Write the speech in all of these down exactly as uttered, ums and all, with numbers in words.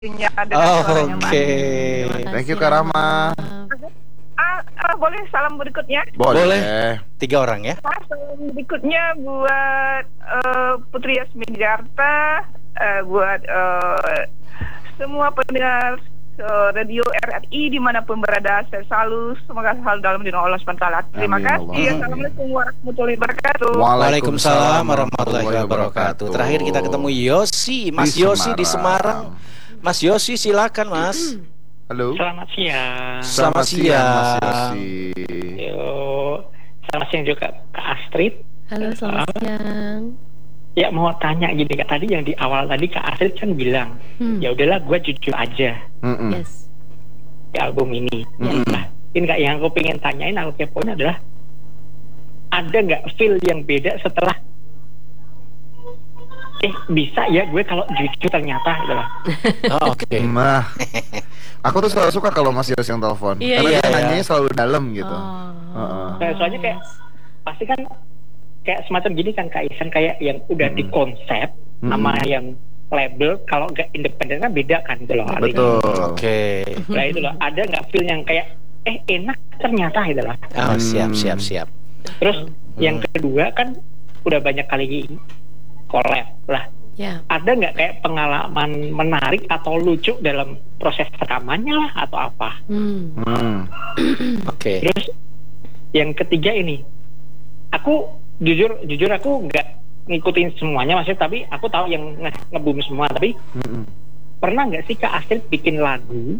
dengan suaranya Mas. Oke. Thank you Kak Rama. Ah, ah, boleh salam berikutnya? Boleh. Tiga orang ya. Mas, salam berikutnya buat eh, Putri Yasmin Jarta, eh, buat eh, semua pendengar eh, radio R R I dimanapun berada, saya selalu semoga selalu dalam lindungan Allah subhanahu wa taala. Terima Amin, kasih. Allah. Assalamualaikum warahmatullahi wabarakatuh. Waalaikumsalam warahmatullahi wabarakatuh. Terakhir kita ketemu Yosi, Mas Di Yosi di Semarang. Semarang. Mas Yosi silakan Mas. Halo. Selamat siang. Selamat Mas siang. Yosi. Yo, selamat siang juga Kak Astrid. Halo, selamat Ah, siang. Ya mau tanya gini Kak, tadi yang di awal tadi Kak Astrid kan bilang, Hmm. ya udahlah gue jujur aja Mm-mm. Yes. di album ini. Mm-mm. Nah, ini Kak yang aku pengen tanyain, aku kepoin adalah ada nggak feel yang beda setelah eh bisa ya gue kalau jujur ternyata gitu loh. Oh, Oke. Nah, aku tuh selalu suka kalau Mas Yos yang telepon. Iya, Karena iya, dia iya. nanyanya selalu dalam gitu. Oh. Heeh. Nah, soalnya kayak pasti kan kayak semacam gini kan Kak Isan, kayak yang udah Mm-mm. dikonsep Mm-mm. sama yang label, kalau nggak independen kan beda kan gitu loh. Betul. Oke. Nah itu loh, ada nggak feel yang kayak eh enak ternyata gitu loh. Oh, siap Hmm. siap siap. Terus yang kedua kan udah banyak kali collab lah. Ya. Ada nggak kayak pengalaman menarik atau lucu dalam proses rekamannya lah atau apa? Hmm. Hmm. Oke. Terus yang ketiga ini, aku jujur jujur aku nggak ngikutin semuanya maksudnya, tapi aku tahu yang nge- nge-boom semua. Tapi Mm-mm. pernah nggak sih Kak Astrid bikin lagu?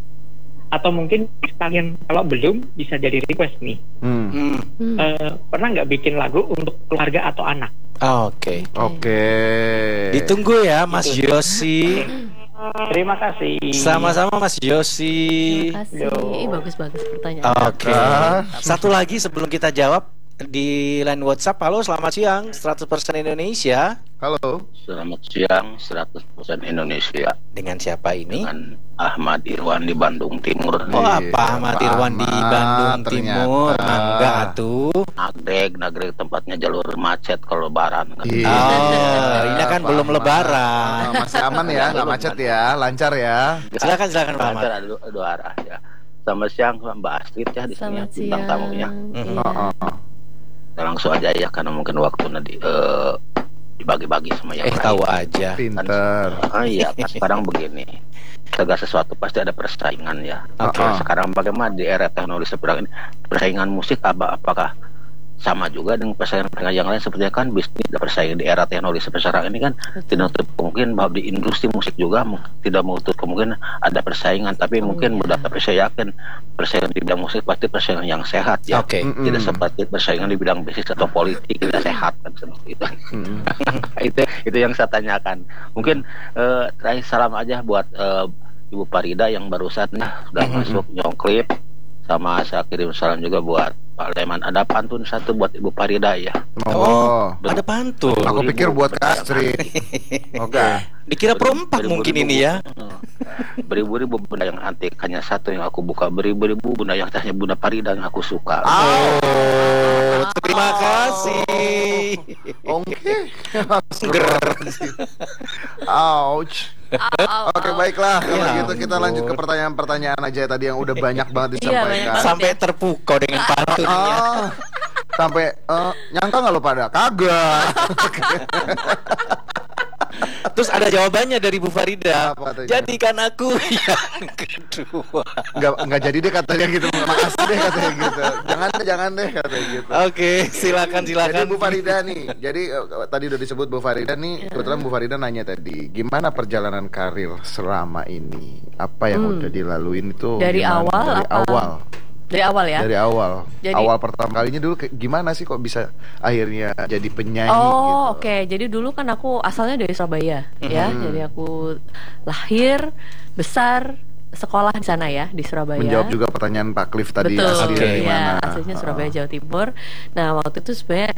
Atau mungkin kalian kalau belum bisa jadi request nih. Hmm. Hmm. Hmm. Eh, pernah nggak bikin lagu untuk keluarga atau anak? Oke. Oke. Ditunggu ya Mas Yosi. Terima kasih. Sama-sama Mas Yosi. Terima kasih. Yo. Ih, bagus-bagus pertanyaan. Oke. Ah. Satu lagi sebelum kita jawab di line WhatsApp. Halo, selamat siang. seratus persen Indonesia. Halo. Selamat siang, seratus persen Indonesia Dengan siapa ini? dengan Ahmad Irwan di Bandung Timur. Oh, Iya, apa Ahmad Pak Irwan di Ahmad, Bandung ternyata. Timur? Mangga tuh. Nagreg, Nagreg tempatnya jalur macet kalau lebaran kan. Iya. Oh, ini kan Pak belum Ahmad. lebaran. Ah, masih aman ya, nggak macet ya, lancar ya. Silakan silakan Pak Ahmad. Lancar ada dua, dua arah ya. Selamat siang Mbak Astrid ya di sini ya, Selamat bintang siang. tamunya. Mhm. Iya. Oh, oh. Kita langsung aja ya karena mungkin waktu nanti eh, dibagi-bagi sama yang Eh tahu aja. Pinter. Ah iya, kan sekarang begini. Segala sesuatu pasti ada persaingan ya. Oke. Nah, sekarang bagaimana di era teknologi seperti ini persaingan musik apa apakah sama juga dengan persaingan-persaingan yang lain, seperti kan bisnis dan persaingan di era teknologi seperti sekarang ini kan tidak menutup kemungkinan bahwa di industri musik juga mu- tidak menutup kemungkinan ada persaingan, tapi Oh, mungkin iya. mudah, tapi saya yakin persaingan di bidang musik pasti persaingan yang sehat ya. Oke. Mm-mm. Tidak seperti persaingan di bidang bisnis atau politik tidak sehat kan seperti itu. Mm-mm. itu itu yang saya tanyakan. Mungkin eh, terakhir salam aja buat eh, Ibu Parida yang barusan ya, sudah Mhm. masuk nyong klip, sama saya kirim salam juga buat Pak Leman. Ada pantun satu buat Ibu Parida ya. Oh. Ada pantun. Aku pikir buat Kak Astrid. Oke. Dikira perempat Beribu-ribu mungkin ini ya. bu- Beribu-ribu bunda yang antik, hanya satu yang aku buka. Beribu-ribu bunda yang hanya Bunda Parida yang aku suka. Oh, terima kasih. Oke. Ouch. Oke, baiklah. Kalau Ya gitu kita ampun. lanjut ke pertanyaan-pertanyaan aja tadi yang udah banyak banget Iya, banyak disampaikan. banget. Sampai terpukau dengan pantunnya. Ah, sampai eh, nyangka nggak lo pada? Kagak. Terus ada jawabannya dari Bu Farida. Apa tadi? Jadikan aku yang kedua. Nggak nggak jadi deh katanya gitu. Makasih deh katanya gitu. Jangan deh, jangan deh katanya gitu. Oke, silakan silakan. Jadi Bu Farida nih, jadi eh, tadi udah disebut Bu Farida nih, kebetulan Bu Farida nanya tadi, gimana perjalanan karir selama ini? Apa yang Hmm. udah dilaluin itu? Dari gimana? awal Dari apa? awal, Dari awal ya. dari awal, Jadi- awal pertama kalinya dulu kayak gimana sih kok bisa akhirnya jadi penyanyi gitu? Oh, oke. Jadi dulu kan aku asalnya dari Surabaya, ya. Mhm. Jadi aku lahir, besar, sekolah di sana ya, di Surabaya. Menjawab juga pertanyaan Pak Cliff tadi, Betul, asli Oke. dari ya, mana? aslinya Oh. Surabaya, Jawa Timur. Nah, waktu itu sebenarnya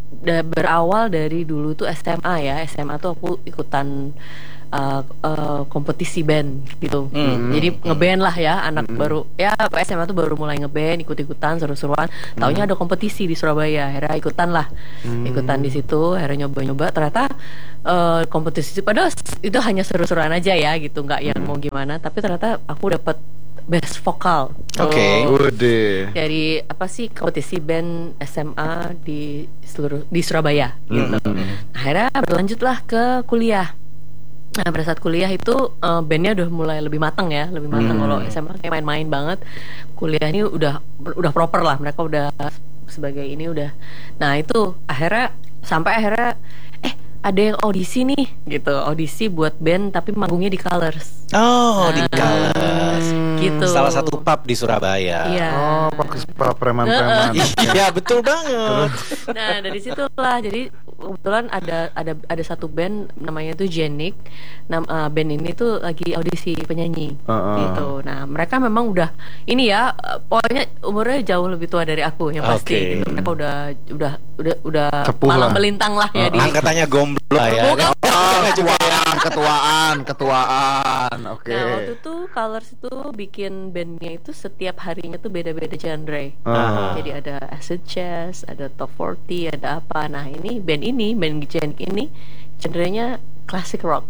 da- berawal dari dulu tuh S M A ya. S M A tuh aku ikutan uh, uh, kompetisi band gitu. Hmm. Jadi ngeband lah ya, anak baru ya S M A tuh baru mulai ngeband, ikut-ikutan seru-seruan. Taunya ada kompetisi di Surabaya, akhirnya ikutan lah, ikutan di situ, akhirnya nyoba-nyoba. Ternyata uh, kompetisi itu padahal itu hanya seru-seruan aja ya gitu, nggak yang mau gimana. Tapi ternyata aku dapat best vokal. Oke. Oh, Udah. dari apa sih kompetisi band S M A di seluruh di Surabaya gitu. Akhirnya berlanjutlah ke kuliah. Nah, pada saat kuliah itu uh, bandnya udah mulai lebih matang ya, lebih matang. Hmm. Kalau S M A kayak main-main banget. Kuliah ini udah udah proper lah, mereka udah sebagai ini udah. Nah, itu akhirnya sampai akhirnya eh ada yang audisi nih gitu, audisi buat band tapi manggungnya di Colors. Oh, di Ah. Colors. Gitu. Salah satu pub di Surabaya. Iya. Oh, pakai pak preman-preman. Iya, betul banget. Nah, dari situlah jadi kebetulan ada ada ada satu band namanya tuh Jenik. Nam, uh, band ini tuh lagi audisi penyanyi Uh-uh. gitu. Nah, mereka memang udah ini ya, uh, pokoknya umurnya jauh lebih tua dari aku yang pasti Oke. gitu. Mereka udah udah udah udah Sepuh malang lah. melintang lah ya di Angkatannya gomblo lah ya. Bukan. Oh, ketuaan, ketuaan, ketuaan. Oke. Nah, waktu itu Colors itu bikin bandnya itu setiap harinya tuh beda-beda genre. Ah. Jadi ada acid jazz, ada top empat puluh, ada apa. Nah, ini band ini, band Gen ini genrenya classic rock.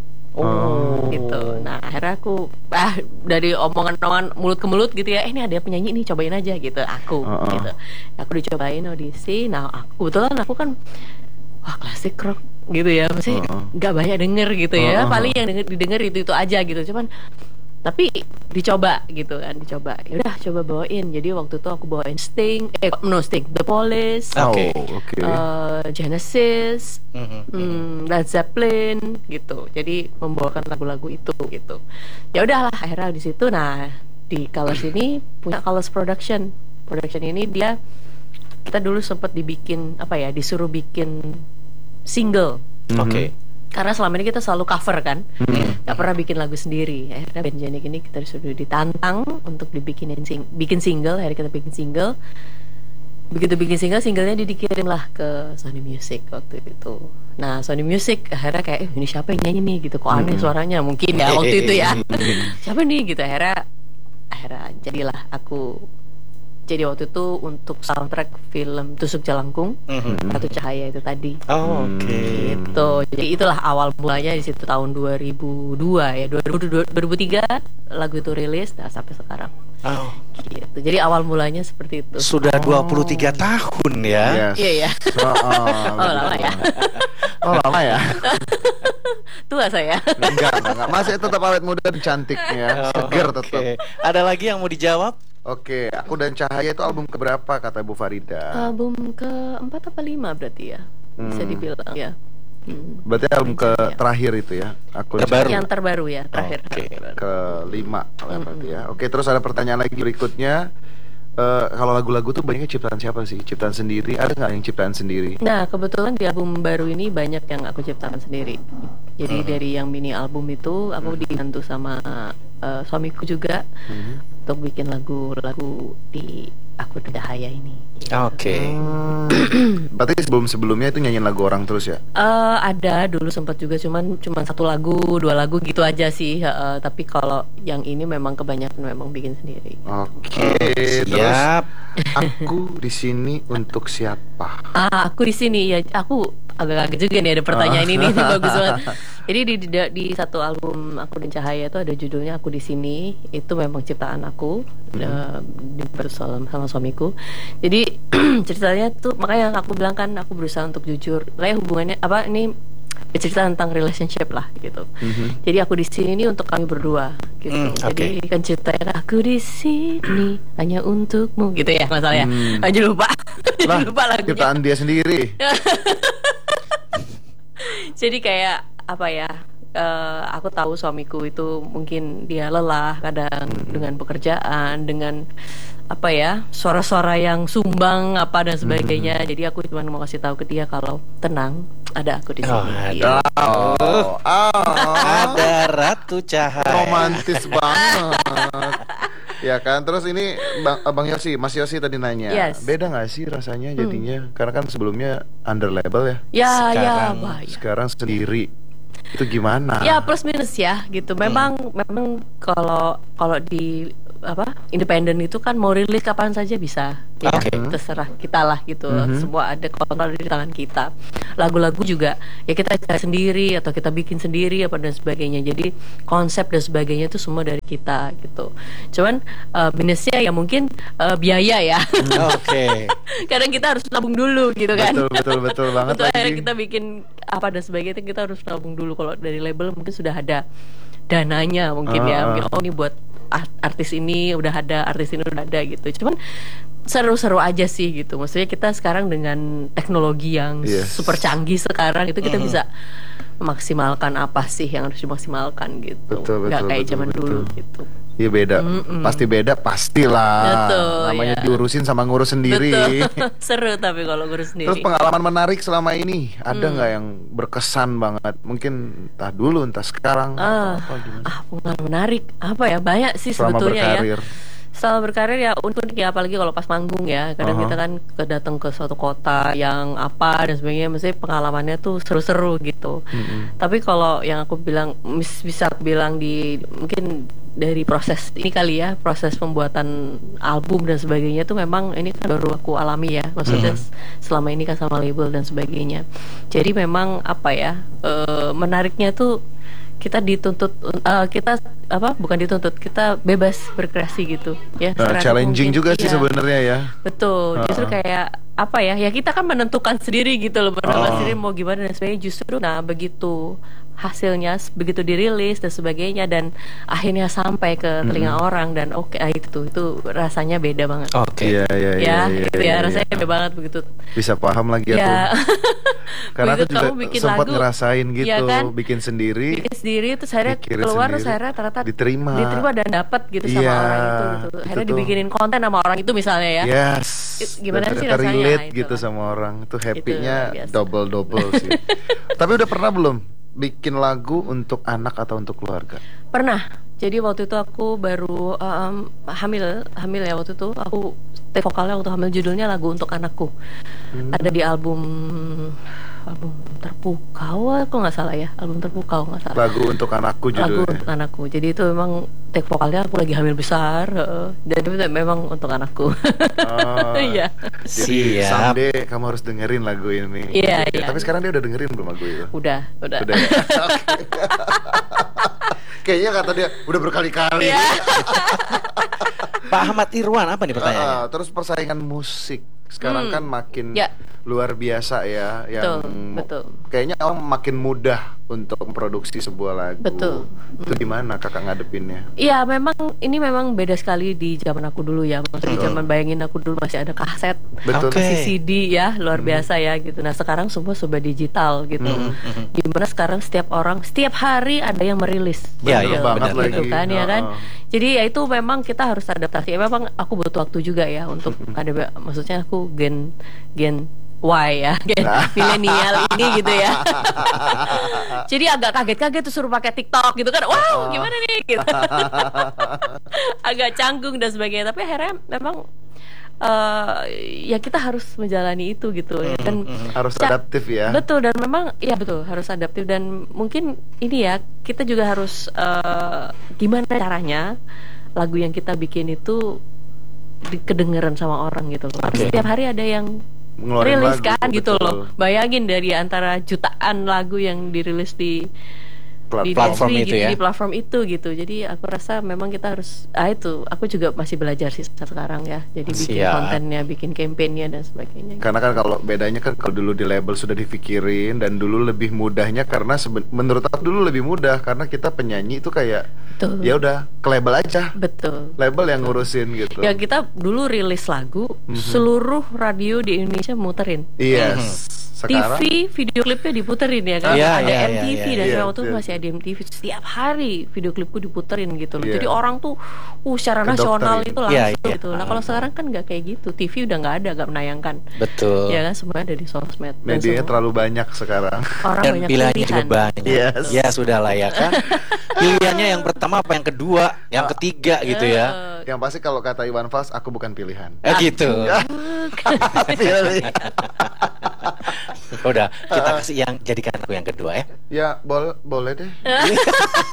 Oh. Gitu. Nah, akhirnya aku ah dari omongan-omongan mulut ke mulut gitu ya, eh ini ada penyanyi nih, cobain aja gitu. Aku Uh-uh. gitu. Aku dicobain audisi. Nah, aku kebetulan aku kan wah classic rock gitu ya, maksudnya Uh-uh. nggak banyak denger gitu ya. Uh-uh. Paling yang denger didengar itu itu aja gitu. Cuman tapi dicoba gitu kan, dicoba. Ya udah coba bawain. Jadi waktu itu aku bawain Sting, eh no Sting, The Police, Oh, Oke. oke. uh, Genesis, Mhm. hmm, Led Zeppelin gitu. Jadi membawakan lagu-lagu itu gitu. Ya udahlah akhirnya di situ. Nah, di Colors ini punya Colors Production. Production ini dia kita dulu sempat dibikin apa ya, disuruh bikin single. Oke. Karena selama ini kita selalu cover kan, nggak pernah bikin lagu sendiri. Akhirnya band Jenik ini kita disuruh ditantang untuk dibikinin sing bikin single. Akhirnya kita bikin single. Begitu bikin single, singlenya dikirim lah ke Sony Music waktu itu. Nah, Sony Music akhirnya kayak, eh, ini siapa yang nyanyi nih gitu, kok aneh suaranya mungkin ya waktu itu ya. Siapa nih gitu. Akhirnya akhirnya jadilah aku. Jadi waktu itu untuk soundtrack film Tusuk Jalangkung, Mhm. Ratu Cahaya itu tadi. Oh, oke. Gitu. Jadi itulah awal mulanya di situ tahun dua ribu dua ya, dua ribu dua, dua ribu tiga lagu itu rilis, nah sampai sekarang. Oh, Gitu. Jadi awal mulanya seperti itu. sudah dua puluh tiga tahun ya. Yes. Iya ya. Oh, oh, Oh, lama ya. Oh, lama ya. Tua saya. Enggak, enggak, enggak. Masih tetap awet muda dan cantik ya. Seger tetap. Oke. Ada lagi yang mau dijawab? Oke, Aku dan Cahaya itu album keberapa kata Bu Farida? Album keempat apa lima berarti ya? Bisa Hmm. dibilang ya. Hmm. Berarti album ke Iya. terakhir itu ya. Aku dan Terbaru. Cahaya. Yang terbaru ya, terakhir. Oke. Terbaru. Kelima lah berarti ya. Oke, terus ada pertanyaan lagi berikutnya. Eh, kalau lagu-lagu tuh banyaknya ciptaan siapa sih? Ciptaan sendiri? Ada nggak yang ciptaan sendiri? Nah, kebetulan di album baru ini banyak yang aku ciptakan sendiri. Jadi dari yang mini album itu aku dibantu sama uh, suamiku juga untuk bikin lagu-lagu di Aku dan Cahaya ini. Gitu. Oke. Hmm. Berarti sebelum-sebelumnya itu nyanyiin lagu orang terus ya? Eh, ada dulu sempat juga, cuman cuman satu lagu, dua lagu gitu aja sih. eh, tapi kalau yang ini memang kebanyakan memang bikin sendiri. Oke, terus Siap. aku di sini untuk siapa? Ah, aku di sini ya. Aku agak kaget juga nih ada pertanyaan ini nih, bagus banget. Jadi di, di di satu album Aku dan Cahaya itu ada judulnya Aku di Sini. Itu memang ciptaan aku, eh, dibuat sama, sama suamiku. Jadi ceritanya tuh makanya aku bilang kan aku berusaha untuk jujur. Kayak hubungannya apa ini cerita tentang relationship lah gitu. Jadi aku di sini ini untuk kami berdua gitu. Hmm, Jadi oke. kan ceritanya aku di sini hanya untukmu gitu ya masalahnya. Hmm. Aja lupa. Lah, Jadi lupa lagunya. ciptaan dia sendiri. Jadi kayak apa ya? eh, aku tahu suamiku itu mungkin dia lelah kadang dengan pekerjaan, dengan apa ya, suara-suara yang sumbang apa dan sebagainya. Jadi aku cuma mau kasih tahu ke dia kalau tenang, ada aku di Oh, sini. ada. Iya. Oh, oh, Ada Ratu Cahaya. romantis banget. Ya kan, terus ini Bang, Bang Yosi, Mas Yosi tadi nanya, Yes. beda nggak sih rasanya jadinya? Karena kan sebelumnya under label ya, Ya, ya, Sekarang- bahaya. sekarang sendiri. Itu gimana? Ya plus minus ya gitu. Memang memang kalau kalau di apa independen itu kan mau rilis kapan saja bisa. Ya, Oke. terserah kita lah gitu. Mhm. Semua ada kontrol di tangan kita. Lagu-lagu juga ya kita cari sendiri atau kita bikin sendiri apa dan sebagainya. Jadi konsep dan sebagainya itu semua dari kita gitu. Cuman eh, minusnya ya mungkin eh, biaya ya. Oke. Kadang kita harus nabung dulu gitu kan. Betul betul betul banget Untuk akhirnya lagi. kita bikin apa dan sebagainya kita harus nabung dulu. Kalau dari label mungkin sudah ada dananya mungkin ya. Ah, Mungkin, oh ini buat art- artis ini udah ada, artis ini udah ada gitu. Cuman seru-seru aja sih gitu. Maksudnya kita sekarang dengan teknologi yang Yes. super canggih sekarang itu kita bisa memaksimalkan apa sih yang harus dimaksimalkan gitu. Betul, Nggak betul, kayak betul, zaman betul. dulu gitu. Iya beda, Mm-mm. pasti beda pastilah. Betul, Namanya ya. diurusin sama ngurus sendiri. Betul. Seru tapi kalau ngurus Terus sendiri. pengalaman menarik selama ini ada Hmm. nggak yang berkesan banget? Mungkin entah dulu, entah sekarang, Ah, atau apa gimana? ah pengalaman menarik apa ya banyak sih Selama sebetulnya berkarir. ya. Selama berkarir ya unik ya apalagi kalau pas manggung ya kadang Aha. kita kan ke datang ke suatu kota yang apa dan sebagainya mesti pengalamannya tuh seru-seru gitu. Mm-mm. Tapi kalau yang aku bilang mis- bisa aku bilang di mungkin dari proses ini kali ya proses pembuatan album dan sebagainya tuh memang ini kan baru aku alami ya maksudnya s- selama ini kan sama label dan sebagainya. Jadi memang apa ya eh, menariknya tuh kita dituntut eh, kita apa bukan dituntut kita bebas berkreasi gitu ya. Nah, sekreatif challenging mungkin. juga sih Iya. sebenarnya ya. Betul, justru Ha-ha. kayak apa ya? Ya kita kan menentukan sendiri gitu loh, menentukan Oh. sendiri mau gimana dan sebagainya. Justru, nah begitu hasilnya begitu dirilis dan sebagainya dan akhirnya sampai ke telinga orang dan oke ah, itu itu rasanya beda banget. Oke. Iya iya iya. ya, iya, gitu iya, ya, iya. rasanya beda banget begitu. Bisa paham lagi aku. Ya, Karena aku begitu juga kamu bikin sempat lagu, ngerasain gitu, iya kan? bikin sendiri. bikin sendiri terus akhirnya Mikirin keluar sendiri, terus akhirnya ternyata diterima. diterima dan dapat gitu sama Iya, orang itu gitu. itu Akhirnya tuh. dibikinin konten sama orang itu misalnya ya. Yes. It- gimana Dan sih ternyata rasanya? relate Itu gitu kan. sama orang. Itu happy-nya luar biasa. double-double sih. Tapi udah pernah belum bikin lagu untuk anak atau untuk keluarga? Pernah. Jadi waktu itu aku baru um, hamil, hamil ya waktu itu aku take vokalnya waktu hamil judulnya lagu untuk anakku. Hmm. Ada di album album terpukau aku nggak salah ya, album terpukau nggak salah. Lagu untuk anakku Lagu judulnya. untuk anakku. Jadi itu memang take vokalnya aku lagi hamil besar. heeh. Dan itu memang untuk anakku. Oh. Iya. Jadi Siap. someday kamu harus dengerin lagu ini. Iya, Oke, iya. Tapi sekarang dia udah dengerin belum lagu itu? Udah, udah. Udah. Ya? Oke. Kayaknya kata dia udah berkali-kali. Iya. Pak Ahmad Irwan apa nih pertanyaannya? Ah, terus persaingan musik sekarang Hmm. kan makin Ya. luar biasa ya, yang Betul, betul. kayaknya orang makin mudah untuk memproduksi sebuah lagu. Betul. Itu gimana kakak ngadepinnya? Iya memang ini memang beda sekali di zaman aku dulu ya. Maksudnya Betul. zaman bayangin aku dulu masih ada kaset, Betul. Oke. masih C D ya, luar biasa ya gitu. Nah sekarang semua serba digital gitu. Mhm, Gimana sekarang setiap orang setiap hari ada yang merilis. Iya, Bener iya, banget benar, lagi. Gitu kan ya kan. Heeh. Jadi ya itu memang kita harus adaptasi. Ya, memang aku butuh waktu juga ya untuk ada maksudnya aku gen gen Y ya, gen milenial ini gitu ya. Jadi agak kaget-kaget tuh suruh pakai TikTok gitu kan. Wow, gimana nih gitu. Agak canggung dan sebagainya. Tapi akhirnya memang eh, ya kita harus menjalani itu gitu ya kan. Harus Ca- adaptif ya. Betul dan memang ya betul harus adaptif dan mungkin ini ya kita juga harus eh, gimana caranya lagu yang kita bikin itu di- kedengeran sama orang gitu loh. Oke. Setiap hari ada yang Ngeluarin rilis lagu, kan gitu betul. loh. Bayangin dari antara jutaan lagu yang dirilis di di Platform industri itu gitu, ya. di platform itu gitu. Jadi aku rasa memang kita harus ah itu aku juga masih belajar sih sekarang ya. Jadi bikin Siap. kontennya, bikin campaignnya dan sebagainya. Karena kan kalau bedanya kan kalau dulu di label sudah dipikirin dan dulu lebih mudahnya karena seben- menurut aku dulu lebih mudah karena kita penyanyi itu kayak Betul. ya udah ke label aja. Betul. Label yang ngurusin gitu. Ya kita dulu rilis lagu, seluruh radio di Indonesia muterin. Yes. Sekarang T V video klipnya diputerin ya kan. Iya, Ada iya, M T V iya, dan iya. waktu itu Iya, masih ada M T V setiap hari video klipku diputerin gitu loh. Iya. Jadi orang tuh uh secara Ke nasional dokter itu ini. langsung Iya, iya. gitu. Nah kalau sekarang kan nggak kayak gitu. T V udah nggak ada, nggak menayangkan. Betul. Ya kan semuanya ada di sosmed. Dan medianya semua- terlalu banyak sekarang. orang Dan banyak pilihannya pilihan. juga banyak. Yes. Ya sudah lah ya kan. Pilihannya yang pertama apa yang kedua, yang ketiga gitu ya. Eh, Yang pasti kalau kata Iwan Fals, aku bukan pilihan. Eh gitu. Pilih. Udah, kita kasih yang jadikan aku yang kedua ya. Ya, bol boleh deh.